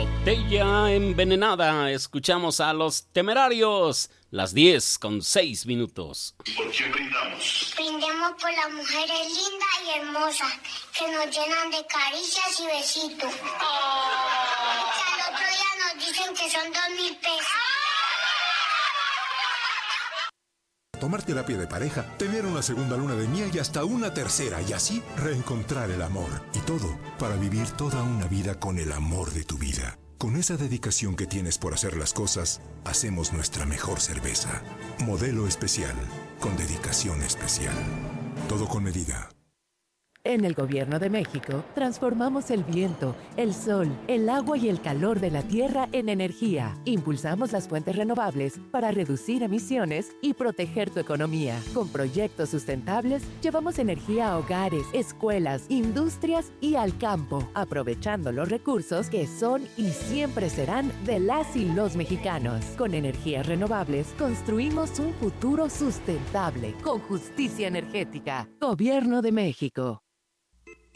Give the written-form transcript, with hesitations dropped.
Botella envenenada. Escuchamos a Los Temerarios. Las 10:06. ¿Por qué brindamos? Brindemos por las mujeres lindas y hermosas que nos llenan de caricias y besitos. Que al otro día nos dicen que son 2.000 pesos. Tomar terapia de pareja, tener una segunda luna de miel y hasta una tercera, y así reencontrar el amor. Y todo para vivir toda una vida con el amor de tu vida. Con esa dedicación que tienes por hacer las cosas, hacemos nuestra mejor cerveza. Modelo especial, con dedicación especial. Todo con medida. En el Gobierno de México, transformamos el viento, el sol, el agua y el calor de la tierra en energía. Impulsamos las fuentes renovables para reducir emisiones y proteger tu economía. Con proyectos sustentables, llevamos energía a hogares, escuelas, industrias y al campo, aprovechando los recursos que son y siempre serán de las y los mexicanos. Con energías renovables, construimos un futuro sustentable, con justicia energética. Gobierno de México.